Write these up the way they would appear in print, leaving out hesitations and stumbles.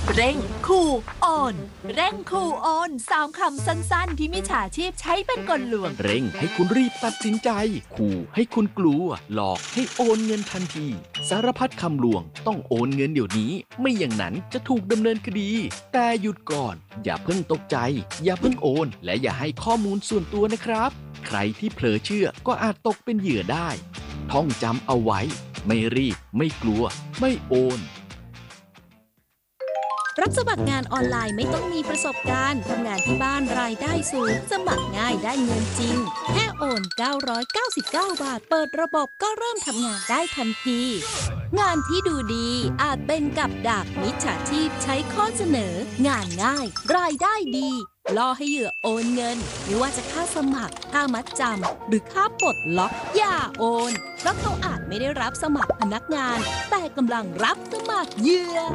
เร่งคูโอนเร่งคูโอน3คำสั้นๆที่มิจฉาชีพใช้เป็นกลลวงเร่งให้คุณรีบตัดสินใจขู่ให้คุณกลัวหลอกให้โอนเงินทันทีสารพัดคำลวงต้องโอนเงินเดี๋ยวนี้ไม่อย่างนั้นจะถูกดำเนินคดีแต่หยุดก่อนอย่าเพิ่งตกใจอย่าเพิ่งโอนและอย่าให้ข้อมูลส่วนตัวนะครับใครที่เผลอเชื่อก็อาจตกเป็นเหยื่อได้ท่องจำเอาไว้ไม่รีบไม่กลัวไม่โอนรับสมัครงานออนไลน์ไม่ต้องมีประสบการณ์ทำงานที่บ้านรายได้สูงสมัครง่ายได้เงินจริงแค่โอน999 บาทเปิดระบบก็เริ่มทำงานได้ทันทีงานที่ดูดีอาจเป็นกับดักมิจฉาชีพใช้ข้อเสนองานง่ายรายได้ดีล่อให้เหยื่อโอนเงินไม่ว่าจะค่าสมัครค่ามัดจำหรือค่าปลดล็อกอย่าโอนเพราะเขาอาจไม่ได้รับสมัครพนักงานแต่กำลังรับสมัครเหยื่อ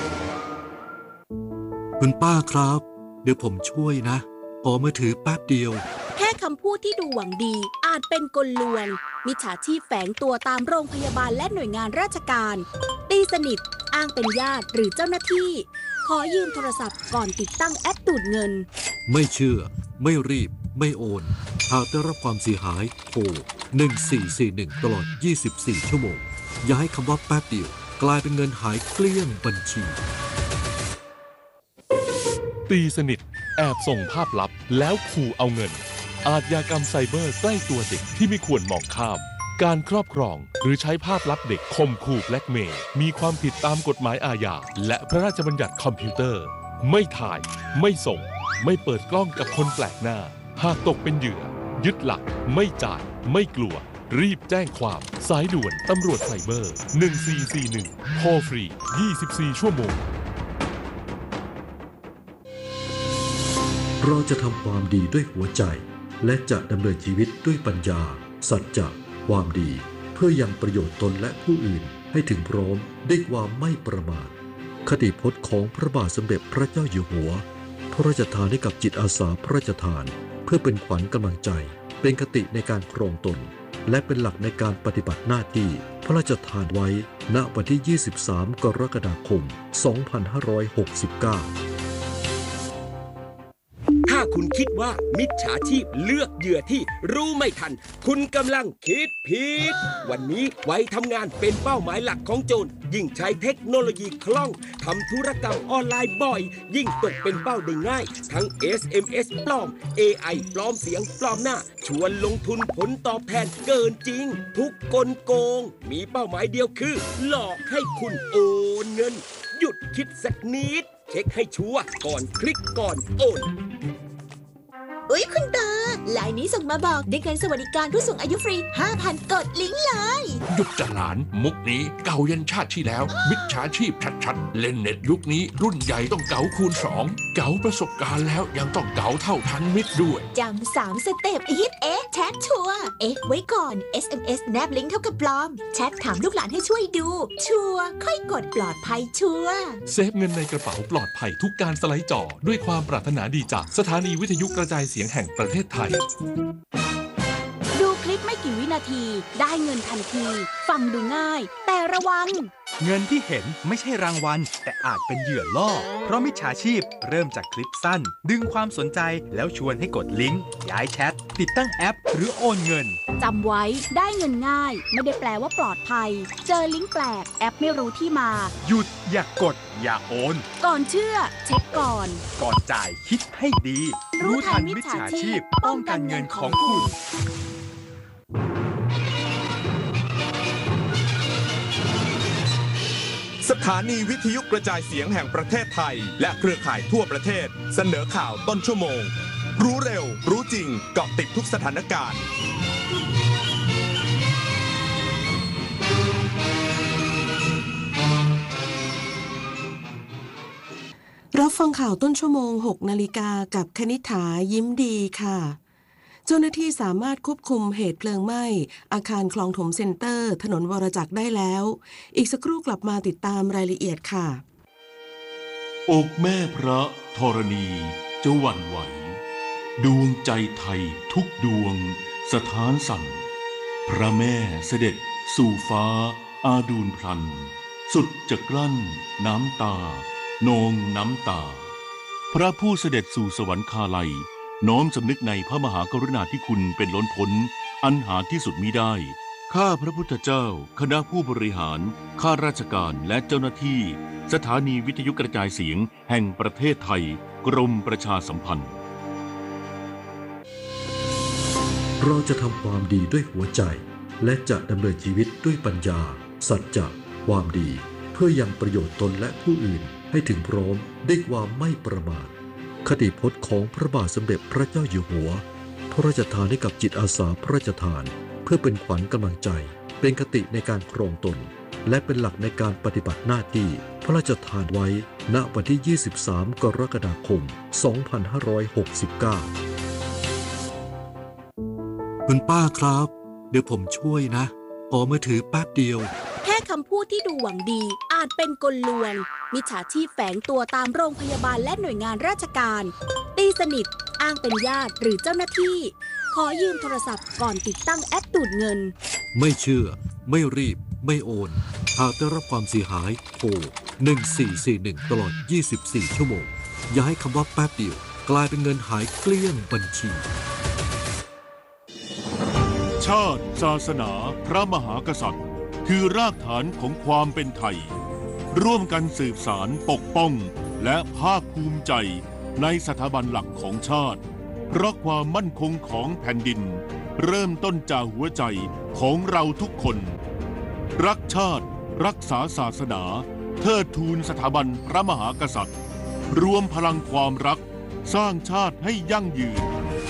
คุณป้าครับเดี๋ยวผมช่วยนะขอมือถือแป๊บเดียวแค่คำพูดที่ดูหวังดีอาจเป็นกลลวงมิจฉาชีพแฝงตัวตามโรงพยาบาลและหน่วยงานราชการตีสนิทอ้างเป็นญาติหรือเจ้าหน้าที่ขอยืมโทรศัพท์ก่อนติดตั้งแอปดูดเงินไม่เชื่อไม่รีบไม่โอนหากได้รับความเสียหายโทร1441ตลอด24ชั่วโมงอย่าให้คำว่าแป๊บเดียวกลายเป็นเงินหายเกลี้ยงบัญชีตีสนิทแอบส่งภาพลับแล้วขู่เอาเงินอาชญากรรมไซเบอร์ใกล้ตัวเด็กที่ไม่ควรมองข้ามการครอบครองหรือใช้ภาพลับเด็กข่มขู่แบล็กเมย์มีความผิดตามกฎหมายอาญาและพระราชบัญญัติคอมพิวเตอร์ไม่ถ่ายไม่ส่งไม่เปิดกล้องกับคนแปลกหน้าหากตกเป็นเหยื่อยึดหลักไม่จ่ายไม่กลัวรีบแจ้งความสายด่วนตำรวจไซเบอร์1441โทรฟรี24ชั่วโมงเราจะทำความดีด้วยหัวใจและจะดำเนินชีวิตด้วยปัญญาสัจจะความดีเพื่อยังประโยชน์ตนและผู้อื่นให้ถึงพร้อมด้วยความไม่ประมาทคติพจน์ของพระบาทสมเด็จพระเจ้าอยู่หัวพระราชทานให้กับจิตอาสาพระราชทานเพื่อเป็นขวัญกำลังใจเป็นคติในการครองตนและเป็นหลักในการปฏิบัติหน้าที่พระราชทานไว้ณวันที่23 กรกฎาคม 2569 ถ้าคุณคิดว่ามิจฉาชีพเลือกเหยื่อที่รู้ไม่ทันคุณกำลังคิดผิดวันนี้วัยทำงานเป็นเป้าหมายหลักของโจรยิ่งใช้เทคโนโลยีคล่องทำธุรกรรมออนไลน์บ่อยยิ่งตกเป็นเป้าได้ง่ายทั้ง SMS ปลอม AI ปลอมเสียงปลอมหน้าชวนลงทุนผลตอบแทนเกินจริงทุกกลโกงมีเป้าหมายเดียวคือหลอกให้คุณโอนเงินหยุดคิดสักนิดเช็คให้ชัวร์ก่อนคลิกก่อนโอนอุ๊ยคุณตาไลน์นี้ส่งมาบอกได้เงินสวัสดิการผู้สูงอายุฟรี 5,000 กดลิงก์เลยหยุดจะหลานมุกนี้เก่ายันชาติที่แล้วมิจฉาชีพชัดๆเล่นเน็ตยุคนี้รุ่นใหญ่ต้องเก๋าคูณ2เก๋าประสบการณ์แล้วยังต้องเก๋าเท่าทันมิตรด้วยจำ3 สเต็ปฮิตแชทชัวร์ไว้ก่อน SMS แนบลิงก์เท่ากับปลอมแชทถามลูกหลานให้ช่วยดูชัวร์ค่อยกดปลอดภัยชัวร์เซฟเงินในกระเป๋าปลอดภัยทุกการสไลด์จอด้วยความปรารถนาดีจากสถานีวิทยุกระจายเสียงแห่งประเทศไทยดูคลิปไม่กี่วินาทีได้เงินทันทีฟังดูง่ายแต่ระวังเงินที่เห็นไม่ใช่รางวัลแต่อาจเป็นเหยื่อล่อเพราะมิจฉาชีพเริ่มจากคลิปสั้นดึงความสนใจแล้วชวนให้กดลิงก์ย้ายแชทติดตั้งแอปหรือโอนเงินจำไว้ได้เงินง่ายไม่ได้แปลว่าปลอดภัยเจอลิงก์แปลกแอปไม่รู้ที่มาหยุดอย่ากดอย่าโอนก่อนเชื่อเช็คก่อนจ่ายคิดให้ดีรู้ทันมิจฉาชีพป้องกันเงินของคุณสถานีวิทยุกระจายเสียงแห่งประเทศไทยและเครือข่ายทั่วประเทศเสนอข่าวต้นชั่วโมงรู้เร็วรู้จริงเกาะติดทุกสถานการณ์รับฟังข่าวต้นชั่วโมง 6 นาฬิกากับคณิษฐายิ้มดีค่ะเจ้าหน้าที่สามารถควบคุมเหตุเพลิงไหม้อาคารคลองถมเซ็นเตอร์ถนนวรจักรได้แล้วอีกสักครู่กลับมาติดตามรายละเอียดค่ะอกแม่พระธรณีจะหวั่นไหวดวงใจไทยทุกดวงสถานสั่นพระแม่เสด็จสู่ฟ้าอาดูลพลันสุดจะกลั้นน้ำตานองน้ำตาพระผู้เสด็จสู่สวรรคาลัยน้อมสำนึกในพระมหากรุณาธิคุณเป็นล้นพ้นอันหาที่สุดมิได้ข้าพระพุทธเจ้าคณะผู้บริหารข้าราชการและเจ้าหน้าที่สถานีวิทยุกระจายเสียงแห่งประเทศไทยกรมประชาสัมพันธ์เราจะทำความดีด้วยหัวใจและจะดำเนินชีวิตด้วยปัญญาสัจจะความดีเพื่อยังประโยชน์ตนและผู้อื่นให้ถึงพร้อมด้วยความไม่ประมาทคติพจน์ของพระบาทสมเด็จพระเจ้าอยู่หัวพระราชทานให้กับจิตอาสาพระราชทานเพื่อเป็นขวัญกำลังใจเป็นคติในการครองตนและเป็นหลักในการปฏิบัติหน้าที่พระราชทานไว้ณวันที่ 23 กรกฎาคม 2569 คุณป้าครับเดี๋ยวผมช่วยนะขอมือถือแป๊บเดียวแค่คำพูดที่ดูหวังดีอาจเป็นกลลวงมิจฉาชีพแฝงตัวตามโรงพยาบาลและหน่วยงานราชการตีสนิทอ้างเป็นญาติหรือเจ้าหน้าที่ขอยืมโทรศัพท์ก่อนติดตั้งแอปดูดเงินไม่เชื่อไม่รีบไม่โอนหากได้รับความเสียหายโทร1441ตลอด24ชั่วโมงอย่าให้คำว่าแป๊บเดียวกลายเป็นเงินหายเกลี้ยงบัญชีชาติศาสนาพระมหากษัตริย์คือรากฐานของความเป็นไทยร่วมกันสืบสานปกป้องและภาคภูมิใจในสถาบันหลักของชาติเพราะความมั่นคงของแผ่นดินเริ่มต้นจากหัวใจของเราทุกคนรักชาติรักษาศาสนาเทิดทูนสถาบันพระมหากษัตริย์รวมพลังความรักสร้างชาติให้ยั่งยืน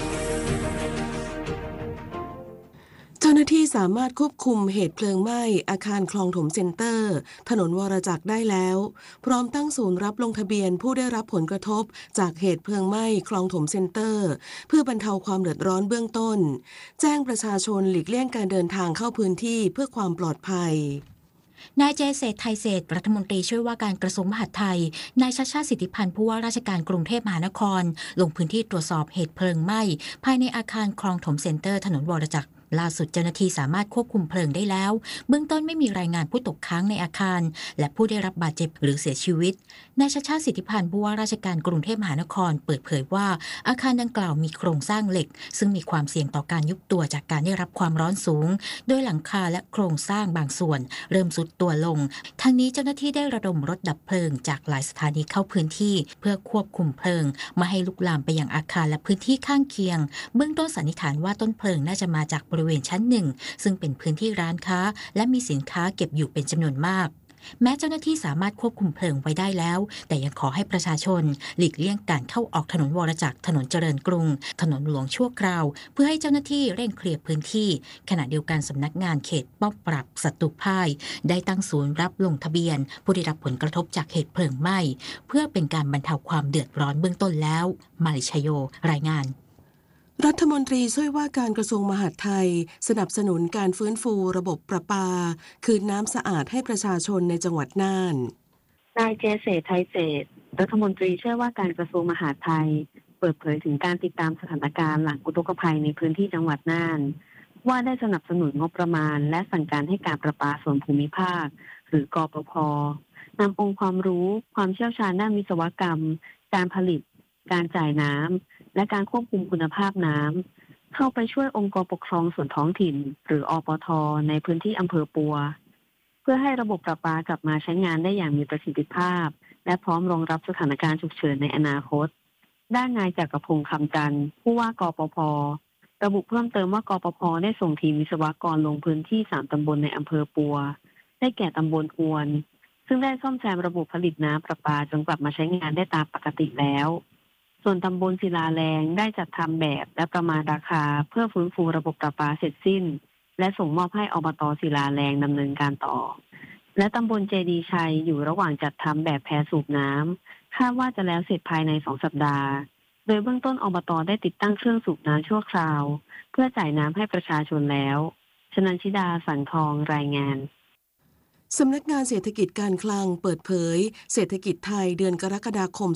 เจ้าหน้าที่สามารถควบคุมเหตุเพลิงไหม้อาคารคลองถมเซ็นเตอร์ถนนวรจักรได้แล้วพร้อมตั้งศูนย์รับลงทะเบียนผู้ได้รับผลกระทบจากเหตุเพลิงไหม้คลองถมเซ็นเตอร์เพื่อบรรเทาความเดือดร้อนเบื้องต้นแจ้งประชาชนหลีกเลี่ยงการเดินทางเข้าพื้นที่เพื่อความปลอดภัยนายเจษฐ์ไทยเศรษฐ์รัฐมนตรีช่วยว่าการกระทรวงมหาดไทยนายชัชชาติสิทธิพันธ์ผู้ว่าราชการกรุงเทพมหานครลงพื้นที่ตรวจสอบเหตุเพลิงไหม้ภายในอาคารคลองถมเซ็นเตอร์ถนนวรจักรล่าสุดเจ้าหน้าที่สามารถควบคุมเพลิงได้แล้วเบื้องต้นไม่มีรายงานผู้ตกค้างในอาคารและผู้ได้รับบาดเจ็บหรือเสียชีวิตนายชัชชาติสิทธิพันธ์ผู้ว่าราชการกรุงเทพมหานครเปิดเผยว่าอาคารดังกล่าวมีโครงสร้างเหล็กซึ่งมีความเสี่ยงต่อการยุบตัวจากการได้รับความร้อนสูงโดยหลังคาและโครงสร้างบางส่วนเริ่มทรุดตัวลงทั้งนี้เจ้าหน้าที่ได้ระดมรถดับเพลิงจากหลายสถานีเข้าพื้นที่เพื่อควบคุมเพลิงไม่ให้ลุกลามไปยังอาคารและพื้นที่ข้างเคียงเบื้องต้นสันนิษฐานว่าต้นเพลิงน่าจะมาจากบริเวณชั้น 1ซึ่งเป็นพื้นที่ร้านค้าและมีสินค้าเก็บอยู่เป็นจำนวนมากแม้เจ้าหน้าที่สามารถควบคุมเพลิงไว้ได้แล้วแต่ยังขอให้ประชาชนหลีกเลี่ยงการเข้าออกถนนวรจักรถนนเจริญกรุงถนนหลวงชั่วคราวเพื่อให้เจ้าหน้าที่เร่งเคลียร์พื้นที่ขณะเดียวกันสำนักงานเขตป้องปราบศัตรูพ่ายได้ตั้งศูนย์รับลงทะเบียนผู้ได้รับผลกระทบจากเหตุเพลิงไหม้เพื่อเป็นการบรรเทาความเดือดร้อนเบื้องต้นแล้วมาลิชโยรายงานรัฐมนตรีช่วยว่าการกระทรวงมหาดไทยสนับสนุนการฟื้นฟูระบบประปาคืนน้ำสะอาดให้ประชาชนในจังหวัดน่านนายเจษฐ์ไทยเศรษฐ์รัฐมนตรีช่วยว่าการกระทรวงมหาดไทยเปิดเผยถึงการติดตามสถานการณ์หลังอุทกภัยในพื้นที่จังหวัดน่านว่าได้สนับสนุนงบประมาณและสั่งการให้การประปาส่วนภูมิภาคหรือกปภ.นำองค์ความรู้ความเชี่ยวชาญด้านวิศวกรรมการผลิตการจ่ายน้ำและการควบคุมคุณภาพน้ำเข้าไปช่วยองค์กรปกครองส่วนท้องถิ่นหรืออปท.ในพื้นที่อำเภอปัวเพื่อให้ระบบประปากลับมาใช้งานได้อย่างมีประสิทธิภาพและพร้อมรองรับสถานการณ์ฉุกเฉินในอนาคตด้านนายจักรพงษ์คำจันทร์ผู้ว่ากปภ.ระบุเพิ่มเติมว่ากปภ.ได้ส่งทีมวิศวกรลงพื้นที่3ตำบลในอำเภอปัวได้แก่ตำบลอวนซึ่งได้ซ่อมแซมระบบผลิตน้ำประปาจนกลับมาใช้งานได้ตามปกติแล้วส่วนตำบลศิลาแรงได้จัดทำแบบและประมาณราคาเพื่อฟื้นฟูระบบประปาเสร็จสิ้นและส่งมอบให้อบต.ศิลาแรงดำเนินการต่อและตำบลเจดีชัยอยู่ระหว่างจัดทำแบบแพสูบน้ำคาดว่าจะแล้วเสร็จภายใน2 สัปดาห์โดยเบื้องต้นอบต.ได้ติดตั้งเครื่องสูบน้ำชั่วคราวเพื่อจ่ายน้ำให้ประชาชนแล้วชนันชิดาสังทองรายงานสำนักงานเศรษฐกิจการคลังเปิดเผยเศรษฐกิจไทยเดือนกรกฎาคม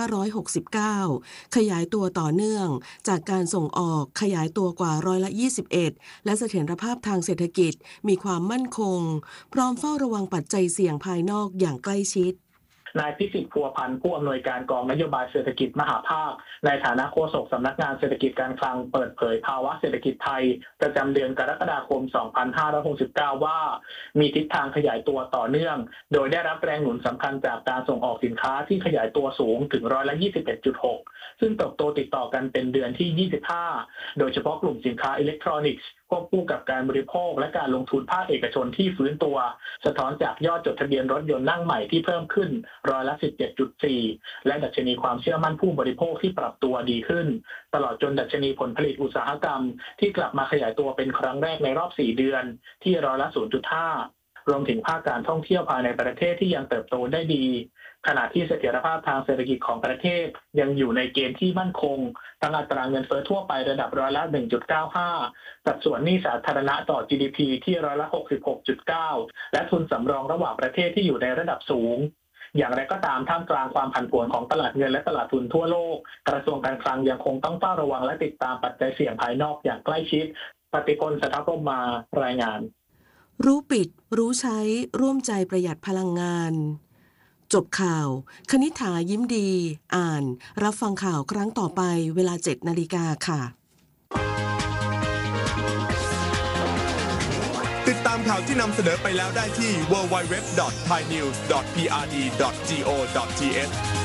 2569 ขยายตัวต่อเนื่องจากการส่งออกขยายตัวกว่า21%และเสถียรภาพทางเศรษฐกิจมีความมั่นคงพร้อมเฝ้าระวังปัจจัยเสี่ยงภายนอกอย่างใกล้ชิดนายพิสิทธิ์พัวพันธ์ผู้อำนวยการกองนโยบายเศรษฐกิจมหาภาคในฐานะโฆษกสำนักงานเศรษฐกิจการคลังเปิดเผยภาวะเศรษฐกิจไทยประจำเดือนกรกฎาคม 2569 ว่ามีทิศทางขยายตัวต่อเนื่องโดยได้รับแรงหนุนสำคัญจากการส่งออกสินค้าที่ขยายตัวสูงถึง21.6%ซึ่งเติบโตติดต่อกันเป็นเดือนที่ 25 โดยเฉพาะกลุ่มสินค้าอิเล็กทรอนิกส์ควบคู่กับการบริโภคและการลงทุนภาคเอกชนที่ฟื้นตัวสะท้อนจากยอดจดทะเบียนรถยนต์นั่งใหม่ที่เพิ่มขึ้น17.4%และดัชนีความเชื่อมั่นผู้บริโภคที่ปรับตัวดีขึ้นตลอดจนดัชนีผลผลิตอุตสาหกรรมที่กลับมาขยายตัวเป็นครั้งแรกในรอบ4เดือนที่0.5%รวมถึงภาคการท่องเที่ยวภายในประเทศที่ยังเติบโตได้ดีขณะที่เสถียรภาพทางเศรษฐกิจของประเทศยังอยู่ในเกณฑ์ที่มั่นคงทั้งอัตราเงินเฟ้อทั่วไประดับ1.95%สัดส่วนหนี้สาธารณะต่อ GDP ที่66.9% และทุนสำรองระหว่างประเทศที่อยู่ในระดับสูงอย่างไรก็ตามท่ามกลางความผันผวนของตลาดเงินและตลาดทุนทั่วโลกกระทรวงการคลังยังคงต้องเฝ้าระวังและติดตามปัจจัยเสี่ยงภายนอกอย่างใกล้ชิดปฏิพล สัทธพรหมารายงานรู้ปิดรู้ใช้ร่วมใจประหยัดพลังงานจบข่าวคณิษฐายิ้มดีอ่านรับฟังข่าวครั้งต่อไปเวลา 7 นาฬิกาค่ะติดตามข่าวที่นำเสนอไปแล้วได้ที่ www.thainews.prd.go.th